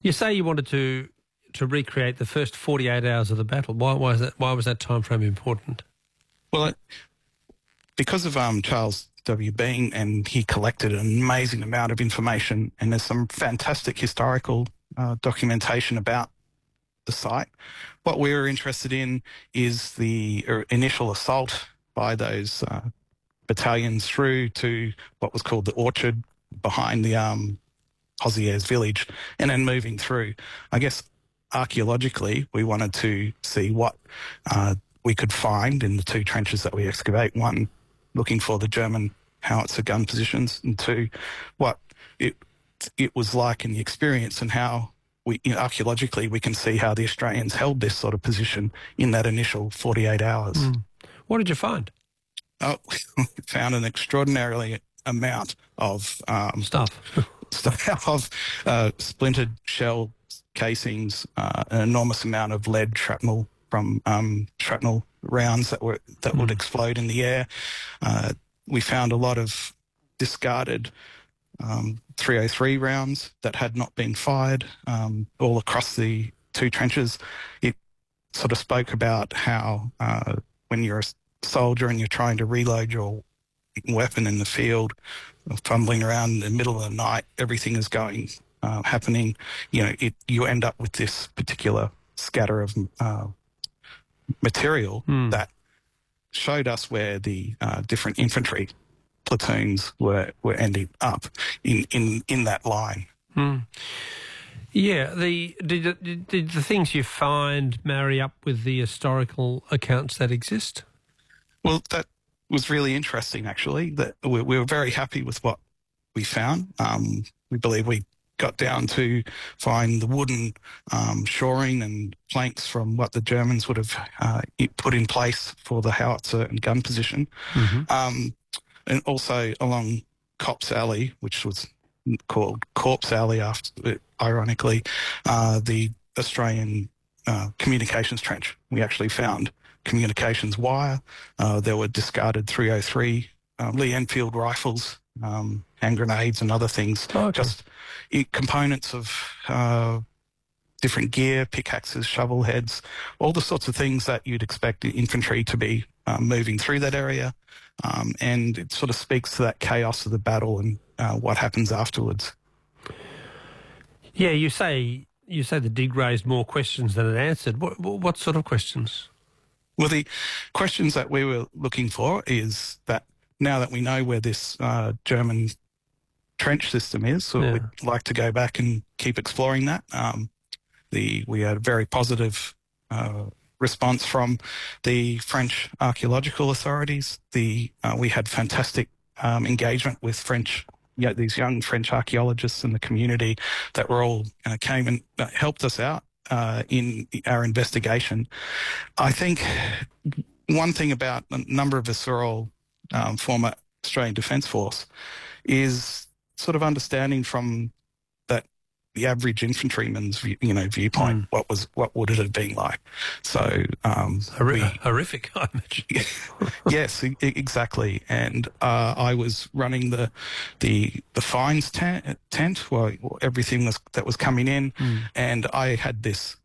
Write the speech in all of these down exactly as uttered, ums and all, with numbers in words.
You say you wanted to to recreate the first forty-eight hours of the battle. Why, why, is that, why was that time frame important? Well, it, because of um, Charles W. Bean, and he collected an amazing amount of information, and there's some fantastic historical uh, documentation about the site. What we were interested in is the uh, initial assault by those uh, battalions through to what was called the orchard behind the um, Pozieres village, and then moving through. I guess archaeologically, we wanted to see what uh, we could find in the two trenches that we excavate. One, looking for the German howitzer gun positions, and two, what it it was like in the experience, and how we, you know, archaeologically we can see how the Australians held this sort of position in that initial forty-eight hours. Mm. What did you find? Oh, we found an extraordinarily amount of um, stuff, stuff of uh, splintered shell casings, uh, an enormous amount of lead shrapnel from um, shrapnel rounds that were that mm. would explode in the air. Uh, we found a lot of discarded um, three oh three rounds that had not been fired um, all across the two trenches. It sort of spoke about how uh, when you're a soldier and you're trying to reload your weapon in the field, fumbling around in the middle of the night, everything is going, uh, happening, you know, it, you end up with this particular scatter of uh, material mm. that showed us where the uh, different infantry platoons were, were ending up in, in, in that line. Mm. Yeah, the did, did, did the things you find marry up with the historical accounts that exist? Well, that was really interesting, actually. That we, we were very happy with what we found. Um, we believe we got down to find the wooden um, shoring and planks from what the Germans would have uh, put in place for the howitzer and gun position. Mm-hmm. Um, and also along Cops Alley, which was called Corpse Alley, after, ironically, uh, the Australian uh, communications trench. We actually found communications wire. Uh, there were discarded three oh three uh, Lee Enfield rifles, um, hand grenades and other things. Oh, okay. Just it, components of uh, different gear, pickaxes, shovel heads, all the sorts of things that you'd expect the infantry to be um, moving through that area. Um, and it sort of speaks to that chaos of the battle and uh, what happens afterwards. Yeah, you say you say the dig raised more questions than it answered. What, what sort of questions? Well, the questions that we were looking for is that now that we know where this uh, German trench system is, so yeah. we'd like to go back and keep exploring that. Um, the we had a very positive uh, response from the French archaeological authorities. The uh, we had fantastic um, engagement with French, you know, these young French archaeologists in the community that were all uh, came and uh, helped us out uh, in our investigation. I think one thing about a number of us are all um, former Australian Defence Force is sort of understanding from that the average infantryman's view, you know viewpoint mm. what was what would it have been like. So um, Horri- we, horrific, I imagine. Yes, e- exactly. And uh, I was running the the the fines tent, tent where everything was that was coming in, mm. and I had this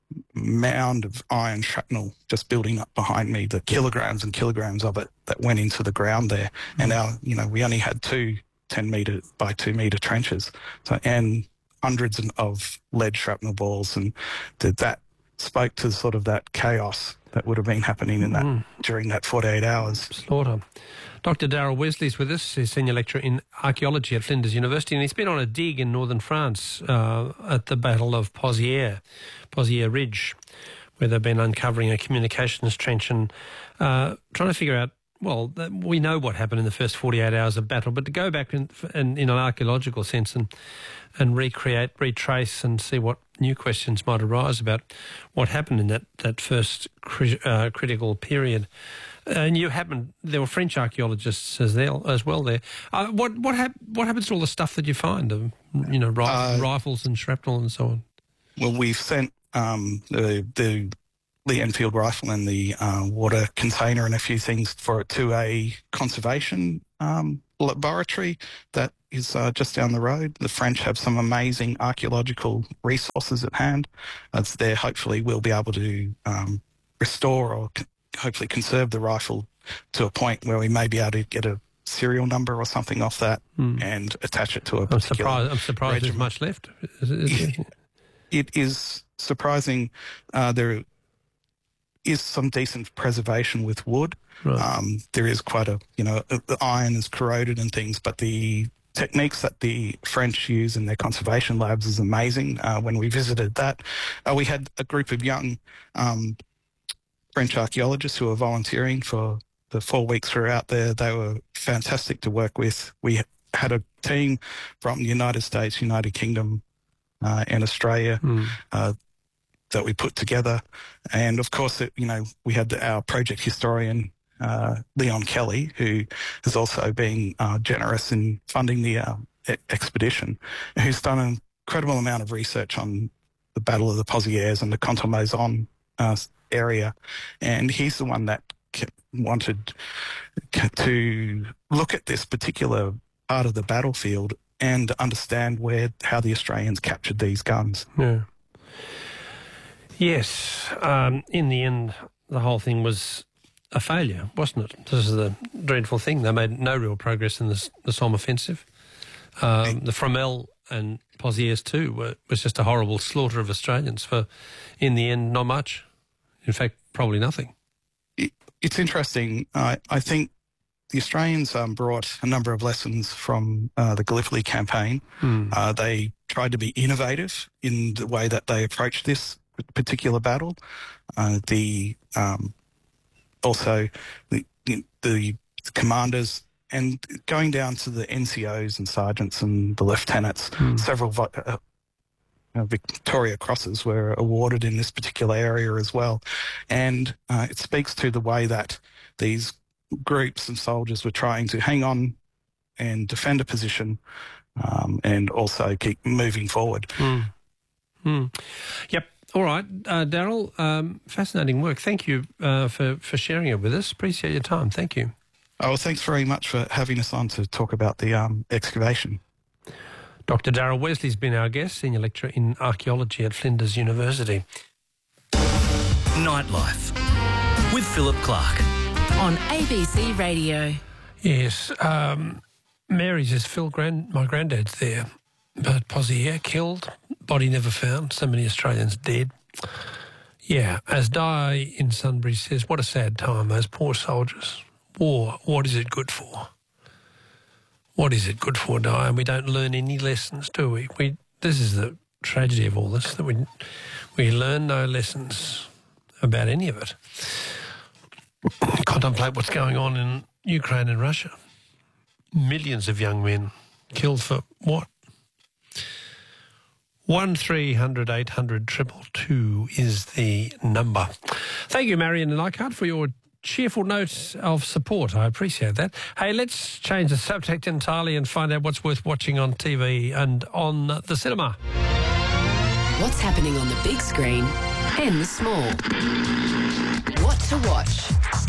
mound of iron shrapnel just building up behind me, the kilograms and kilograms of it that went into the ground there. Mm. And our, you know, we only had two ten metre by two metre trenches, so and hundreds of lead shrapnel balls, and that, that spoke to sort of that chaos that would have been happening in that mm. during that forty-eight hours. Slaughter. Doctor Darryl Wesley's with us. He's senior lecturer in archaeology at Flinders University, and he's been on a dig in northern France uh, at the Battle of Pozieres, Pozieres Ridge, where they've been uncovering a communications trench and uh, trying to figure out, well, we know what happened in the first forty-eight hours of battle, but to go back in, in, in an archaeological sense and and recreate, retrace and see what new questions might arise about what happened in that, that first cri- uh, critical period. And you happened, there were French archaeologists as, there, as well there. Uh, what what, hap- what happens to all the stuff that you find, um, you know, ri- uh, rifles and shrapnel and so on? Well, we've sent um, the, the Lee Enfield rifle and the uh, water container and a few things for it to a conservation um, laboratory that is uh, just down the road. The French have some amazing archaeological resources at hand. It's there. Hopefully, we'll be able to um, restore or c- hopefully conserve the rifle to a point where we may be able to get a serial number or something off that mm. and attach it to a I'm particular surprised, I'm surprised there's regiment. much left. Is it, is it? It is surprising. Uh, there is some decent preservation with wood. Right. Um, there is quite a, you know, the iron is corroded and things, but the techniques that the French use in their conservation labs is amazing. Uh, when we visited that, uh, we had a group of young um, French archaeologists who were volunteering for the four weeks we were out there. They were fantastic to work with. We had a team from the United States, United Kingdom, uh, and Australia Mm. uh, that we put together. And of course, it, you know, we had our project historian, uh, Leon Kelly, who has also been uh, generous in funding the uh, e- expedition, who's done an incredible amount of research on the Battle of the Pozieres and the Contalmaison uh, area. And he's the one that wanted to look at this particular part of the battlefield and understand where how the Australians captured these guns. Yeah. Yes. Um, in the end, the whole thing was a failure, wasn't it? This is the dreadful thing. They made no real progress in this, the Somme offensive. Um, the Fromelles and Pozieres too were, was just a horrible slaughter of Australians for, in the end, not much. In fact, probably nothing. It, it's interesting. Uh, I think the Australians um, brought a number of lessons from uh, the Gallipoli campaign. Mm. Uh, they tried to be innovative in the way that they approached this particular battle. Uh, the um, also the, the commanders and going down to the N C Os and sergeants and the lieutenants, Mm. several uh, uh, Victoria Crosses were awarded in this particular area as well. And uh, it speaks to the way that these groups and soldiers were trying to hang on and defend a position um, and also keep moving forward. Mm. Mm. Yep. All right. Uh, Daryl, um, fascinating work. Thank you uh, for, for sharing it with us. Appreciate your time. Thank you. Oh, well, thanks very much for having us on to talk about the um, excavation. Doctor Daryl Wesley's been our guest, Senior Lecturer in Archaeology at Flinders University. Nightlife with Philip Clark on A B C Radio. Yes. Um, Mary says, Phil, grand, my granddad's there, but Pozieres killed, body never found, so many Australians dead. Yeah, as Di in Sunbury says, what a sad time, those poor soldiers. War, what is it good for? What is it good for, Di? And we don't learn any lessons, do we? We this is the tragedy of all this, that we we learn no lessons about any of it. Contemplate what's going on in Ukraine and Russia. Millions of young men killed for what? One three hundred eight hundred triple two is the number. Thank you, Marion and Leichhardt, for your cheerful notes of support. I appreciate that. Hey, let's change the subject entirely and find out what's worth watching on T V and on the cinema. What's happening on the big screen and the small? What to watch?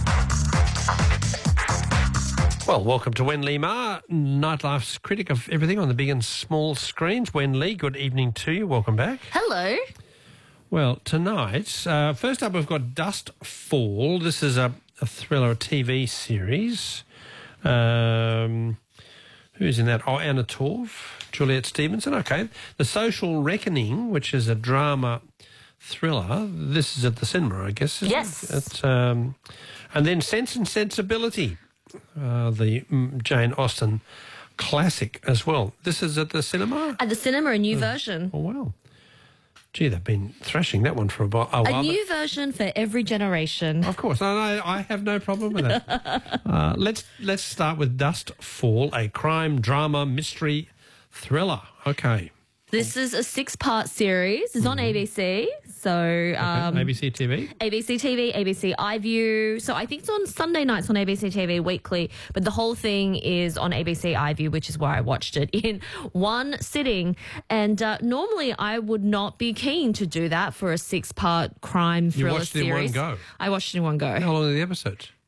Well, welcome to Wen Lee Ma, Nightlife's critic of everything on the big and small screens. Wen Lee, good evening to you. Welcome back. Hello. Well, tonight, uh, first up we've got Dustfall. This is a, a thriller, a T V series. Um, who's in that? Oh, Anna Torv, Juliette Stevenson. Okay. The Social Reckoning, which is a drama thriller. This is at the cinema, I guess. Isn't Yes. It? It's, um, and then Sense and Sensibility, uh, the mm, Jane Austen classic as well. This is at the cinema? At the cinema, a new version. Oh, wow. Gee, they've been thrashing that one for a while. A new version for every generation. Of course, no, no, I have no problem with that. uh, let's let's start with Dustfall, a crime drama mystery thriller. Okay. This is a six-part series. It's on A B C. So um, okay. A B C T V? A B C T V, A B C iView. So I think it's on Sunday nights on A B C T V weekly, but the whole thing is on A B C iView, which is why I watched it in one sitting. And uh, normally I would not be keen to do that for a six-part crime thriller watched it in series. one go? I watched it in one go. How long are the episodes?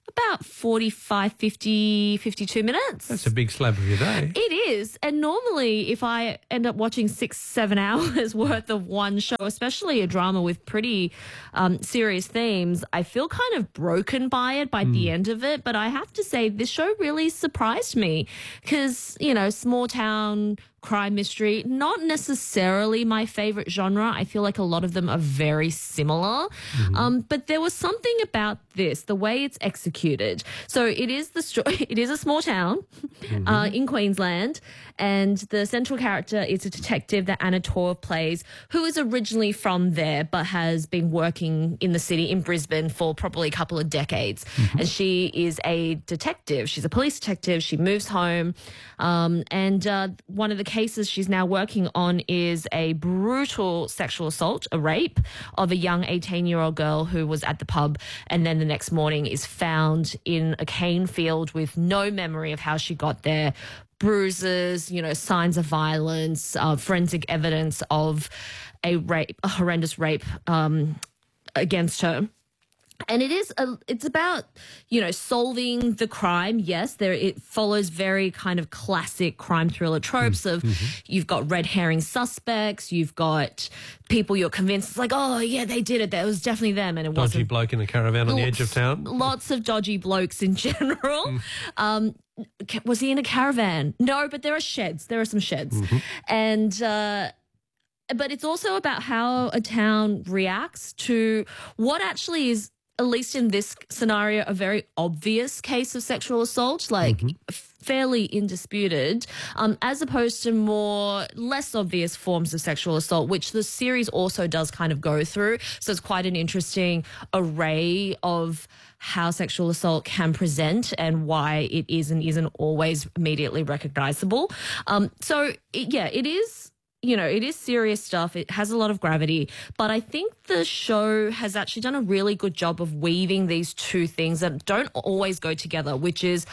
about forty-five, fifty, fifty-two minutes. That's a big slab of your day. It is. And normally if I end up watching six, seven hours worth of one show, especially a drama with pretty um, serious themes, I feel kind of broken by it by mm. the end of it. But I have to say this show really surprised me because, you know, small town crime mystery, not necessarily my favorite genre. I feel like a lot of them are very similar. Mm-hmm. Um, but there was something about this, the way it's executed. So it is the sto- it is a small town mm-hmm. uh, in Queensland, and the central character is a detective that Anna Torv plays, who is originally from there but has been working in the city in Brisbane for probably a couple of decades. Mm-hmm. And she is a detective. She's a police detective. She moves home, um, and uh, one of the cases she's now working on is a brutal sexual assault, a rape of a young eighteen-year-old girl who was at the pub and then the next morning is found in a cane field with no memory of how she got there, bruises, you know, signs of violence, uh, forensic evidence of a rape, a horrendous rape um, against her. And it is, a, it's about, you know, solving the crime. Yes, there it follows very kind of classic crime thriller tropes of mm-hmm. you've got red herring suspects, you've got people you're convinced it's like, oh yeah, they did it. That was definitely them, and it wasn't. Dodgy bloke in a caravan on the edge of town. Lots of dodgy blokes in general. Mm. Um, was he in a caravan? No, but there are sheds. There are some sheds, mm-hmm. and. Uh, but it's also about how a town reacts to what actually is, at least in this scenario, a very obvious case of sexual assault, like mm-hmm. fairly indisputed, um, as opposed to more less obvious forms of sexual assault, which the series also does kind of go through. So it's quite an interesting array of how sexual assault can present and why it is and isn't always immediately recognizable. Um, so, it, yeah, it is... You know, it is serious stuff. It has a lot of gravity. But I think the show has actually done a really good job of weaving these two things that don't always go together, which is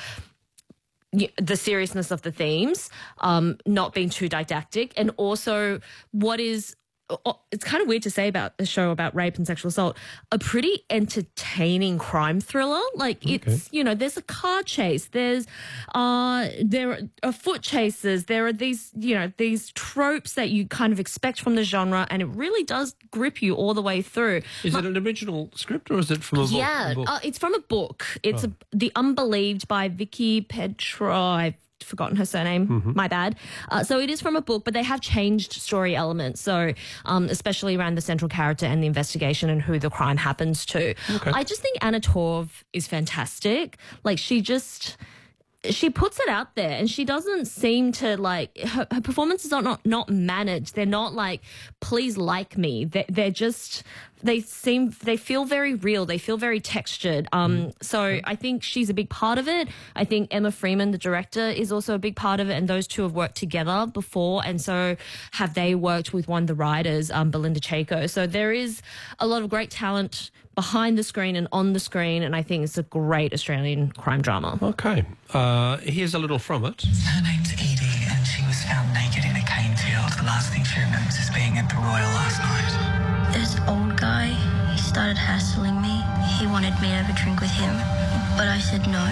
the seriousness of the themes, um, not being too didactic, and also what is... It's kind of weird to say about a show about rape and sexual assault, a pretty entertaining crime thriller. Like okay. it's, you know, there's a car chase, there's, uh, there are foot chases, there are these, you know, these tropes that you kind of expect from the genre, and it really does grip you all the way through. Is but, it an original script or is it from a book? Yeah, a book? Uh, it's from a book. It's oh. a, The Unbelieved by Vicky Petra. I've forgotten her surname, mm-hmm. my bad. Uh, so it is from a book, but they have changed story elements. So um, especially around the central character and the investigation and who the crime happens to. Okay. I just think Anna Torv is fantastic. Like she just... She puts it out there, and she doesn't seem to like her, her performances are not not managed. They're not like, please like me. They're, they're just they seem they feel very real. They feel very textured. Um, mm. so I think she's a big part of it. I think Emma Freeman, the director, is also a big part of it, and those two have worked together before, and so have they worked with one of the writers, um, Belinda Chaco. So there is a lot of great talent behind the screen and on the screen, and I think it's a great Australian crime drama. Okay. Uh, here's a little from it. Her name's Edie, and she was found naked in a cane field. The last thing she remembers is being at the Royal last night. This old guy, he started hassling me. He wanted me to have a drink with him, but I said no.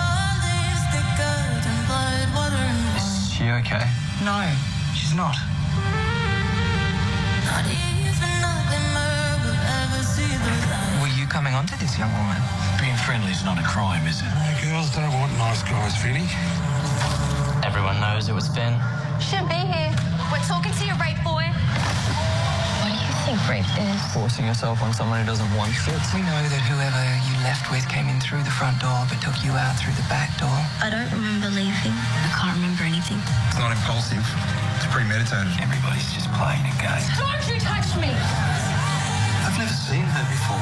Is she okay? No, she's not. Coming on to this young woman. Being friendly is not a crime, is it? No, girls don't want nice guys, Vinny. Everyone knows it was Finn. Shouldn't be here. We're talking to your rape boy. What do you think rape is? Forcing yourself on someone who doesn't want it. We know that whoever you left with came in through the front door but took you out through the back door. I don't remember leaving. I can't remember anything. It's not impulsive. It's premeditated. Everybody's just playing a game. Don't you touch me! I've never seen her before.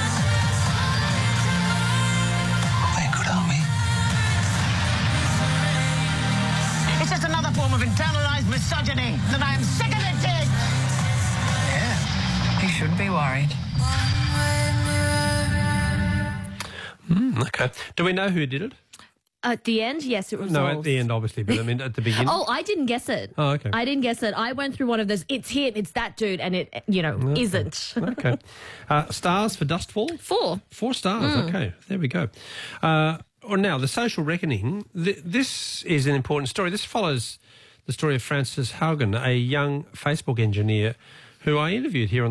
It's just another form of internalized misogyny that I am sick of it, Tig. Yeah, he should be worried. Mm, okay. Do we know who did it? At the end, yes, it resolves. No, at the end, obviously, but I mean at the beginning. Oh, I didn't guess it. Oh, okay. I didn't guess it. I went through one of those, it's him, it's that dude, and it, you know, Okay. isn't. Okay. Uh, stars for Dustfall? Four. Four stars, Mm. okay. There we go. Uh, or now, The Social Reckoning. Th- this is an important story. This follows the story of Frances Haugen, a young Facebook engineer who I interviewed here on